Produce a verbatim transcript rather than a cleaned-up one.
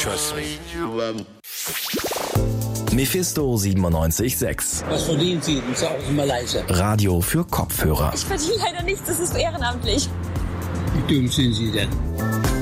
Trust me. Mephisto siebenundneunzig Komma sechs. Was verdienen Sie? Und sagen Sie mal leise. Radio für Kopfhörer. Ich verdiene leider nichts, das ist ehrenamtlich. Wie dumm sind Sie denn?